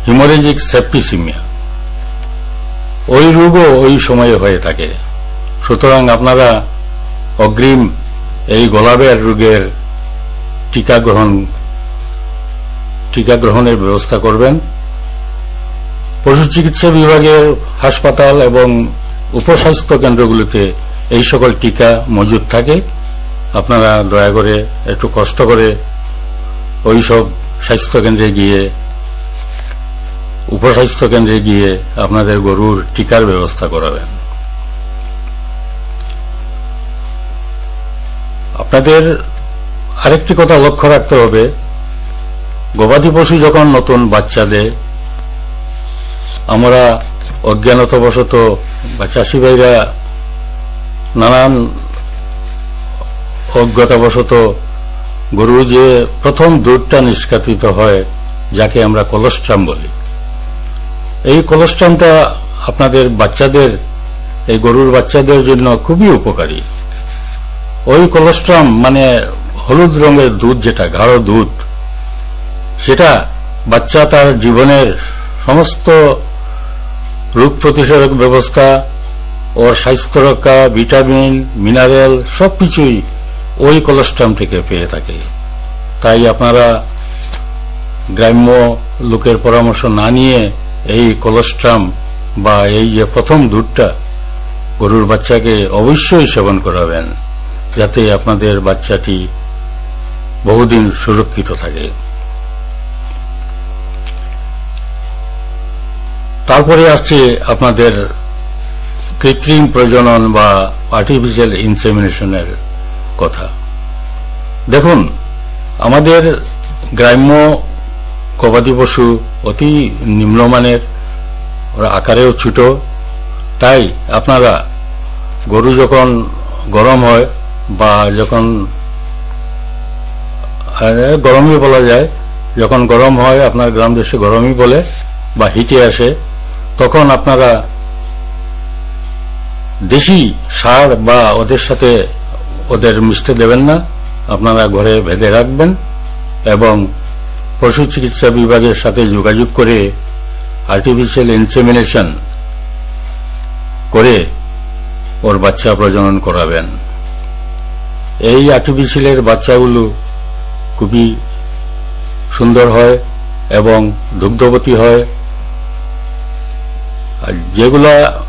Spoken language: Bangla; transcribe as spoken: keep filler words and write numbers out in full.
হিমোরেজিক সেপ্টিসিমিয়া, ওই রোগও ওই সময়ে হয়ে থাকে। সুতরাং আপনারা অগ্রিম এই গলাব্যার রোগের টিকা গ্রহণ টিকা গ্রহণের ব্যবস্থা করবেন। পশু চিকিৎসা বিভাগের হাসপাতাল এবং উপস্বাস্থ্য কেন্দ্রগুলিতে এই সকল টিকা মজুদ থাকে। আপনারা দয়া করে একটু কষ্ট করে ওই সব স্বাস্থ্য কেন্দ্রে গিয়ে উপস্বাস্থ্য কেন্দ্রে গিয়ে আপনাদের গরুর টিকার ব্যবস্থা করাবেন। আপনাদের আরেকটি কথা লক্ষ্য রাখতে হবে, গবাদি পশু যখন নতুন বাচ্চা দেয়, আমরা অজ্ঞানতাবশত বা চাষি ভাইরা নানান অজ্ঞতাবশত গরু যে প্রথম দুধটা নিষ্কাশিত হয়, যাকে আমরা কোলোস্ট্রাম বলি, এই কোলোস্ট্রামটা আপনাদের বাচ্চাদের, এই গরুর বাচ্চাদের জন্য খুবই উপকারী। ওই কোলোস্ট্রাম মানে হলুদ রঙের দুধ, যেটা গাঢ় দুধ, সেটা বাচ্চা তার জীবনের সমস্ত রোগ প্রতিষেধক ব্যবস্থা, ওর স্বাস্থ্য রক্ষা, ভিটামিন, মিনারেল সবকিছুই ওই কোলোস্ট্রাম থেকে পেয়ে থাকে। তাই আপনারা গ্রাম্য লোকের পরামর্শ না নিয়ে এই কোলোস্ট্রাম বা এই যে প্রথম দুধটা গরুর বাচ্চাকে অবশ্যই সেবন করাবেন, যাতে আপনাদের বাচ্চাটি বহুদিন সুরক্ষিত থাকে। তারপরে আসছে আপনাদের কৃত্রিম প্রজনন বা আর্টিফিশিয়াল ইনসেমিনেশনের কথা। দেখুন, আমাদের গ্রাম্য গবাদি পশু অতি নিম্নমানের, ওরা আকারেও ছোট। তাই আপনারা গরু যখন গরম হয় বা যখন গরমই বলা যায়, যখন গরম হয়, আপনার গ্রাম দেশে গরমই বলে বা হিটে আসে, তখন আপনারা দেশি সার বা ওদের সাথে ওদের মিশতে দেবেন না। আপনারা ঘরে বেঁধে রাখবেন এবং পশু চিকিৎসা বিভাগের সাথে যোগাযোগ করে আর্টিফিশিয়াল ইনসেমিনেশন করে ওর বাচ্চা প্রজনন করাবেন। এই আর্টিফিশিয়ালের বাচ্চাগুলো খুবই সুন্দর হয় এবং দুগ্ধবতী হয়। আর যেগুলা